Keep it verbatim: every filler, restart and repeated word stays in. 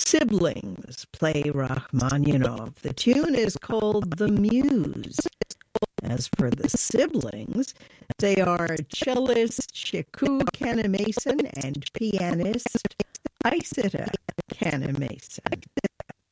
Siblings play Rachmaninoff. The tune is called The Muse. As for the siblings, they are cellist Chiku Kanemason and pianist Isita Kanemason.